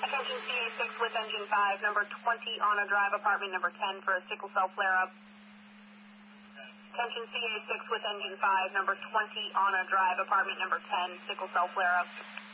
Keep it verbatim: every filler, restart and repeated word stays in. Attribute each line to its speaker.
Speaker 1: Attention C A six with engine five, number twenty on a drive, apartment number ten for a sickle cell flare-up. Attention C A six with engine five, number twenty on a drive, apartment number ten, sickle cell flare-up.